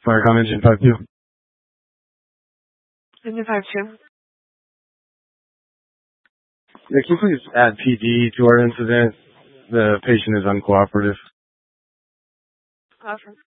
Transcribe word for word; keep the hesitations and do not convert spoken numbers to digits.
Firecom Engine five two. Engine five two. Yeah, can you please add P D to our incident? The patient is uncooperative. Offer.